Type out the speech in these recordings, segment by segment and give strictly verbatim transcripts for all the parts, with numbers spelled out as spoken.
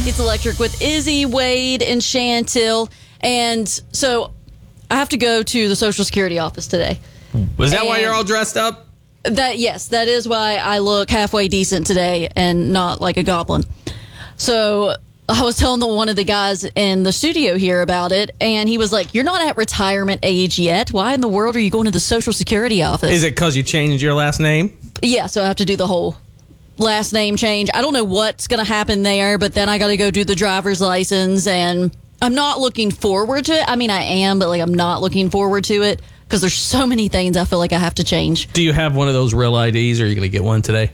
It's Electric with Izzy, Wade, and Chantil. And so I have to go to the Social Security office today. Was that and why you're all dressed up? That yes, that is why I look halfway decent today and not like a goblin. So I was telling the, one of the guys in the studio here about it, and he was like, "You're not at retirement age yet. Why in the world are you going to the Social Security office?" Is it because you changed your last name? Yeah, so I have to do the whole last name change. I don't know what's going to happen there, but then I got to go do the driver's license, and I'm not looking forward to it. I mean, I am, but like I'm not looking forward to it because there's so many things I feel like I have to change. Do you have one of those real I Ds, or are you going to get one today?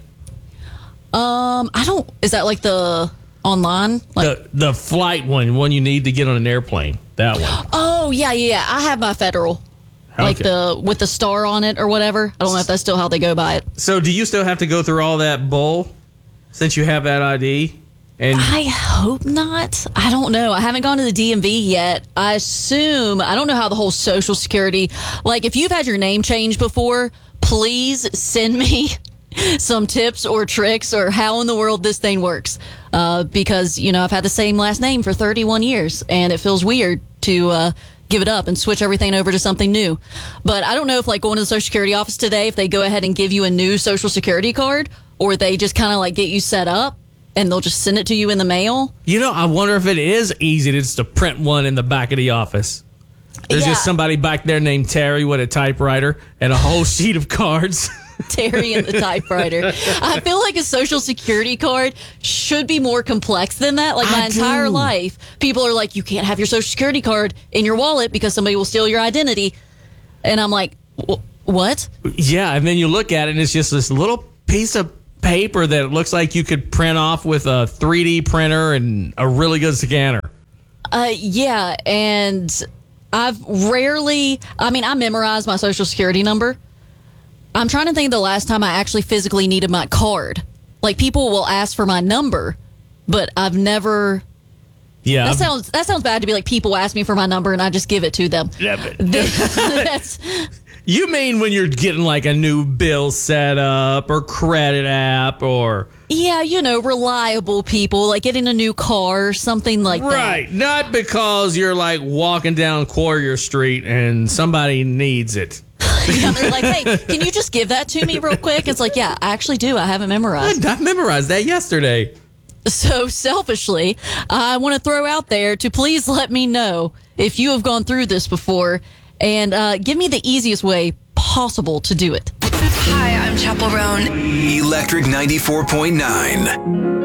Um, I don't. Is that like the online? Like, the the flight one, one you need to get on an airplane. That one. oh yeah, yeah. yeah. I have my federal, like Okay. the with the star on it or whatever. I don't know if that's still how they go by it. So do you still have to go through all that bull since you have that I D? And I hope not. I don't know. I haven't gone to the D M V yet. I assume, I don't know how the whole Social Security, like if you've had your name changed before, please send me some tips or tricks or how in the world this thing works. Uh, because, you know, I've had the same last name for thirty-one years and it feels weird to uh, give it up and switch everything over to something new. But I don't know if like going to the Social Security office today, if they go ahead and give you a new Social Security card or they just kind of like get you set up and they'll just send it to you in the mail. you know, I wonder if it is easy to just to print one in the back of the office. There's Yeah. just somebody back there named Terry with a typewriter and a whole sheet of cards. Terry and the typewriter. I feel like a Social Security card should be more complex than that. Like my I entire do. life, people are like, you can't have your Social Security card in your wallet because somebody will steal your identity. And I'm like, "Wh- what? Yeah, and then you look at it and it's just this little piece of paper that it looks like you could print off with a three D printer and a really good scanner. Uh, yeah, and I've rarely, I mean, I memorized my Social Security number. I'm trying to think of the last time I actually physically needed my card. Like people will ask for my number, but I've never. Yeah. That sounds that sounds bad to be like people ask me for my number and I just give it to them. Yeah, but- That's You mean when you're getting like a new bill set up or credit app or yeah, you know, reliable people like getting a new car or something like right, not because you're like walking down Quarrier Street and somebody needs it. that. Yeah, they're like, hey, can you just give that to me real quick? It's like, yeah, I actually do. I haven't memorized. I memorized that yesterday. So selfishly, I want to throw out there to please let me know if you have gone through this before and uh, give me the easiest way possible to do it. Hi, I'm Chapel Roan. Electric ninety-four point nine.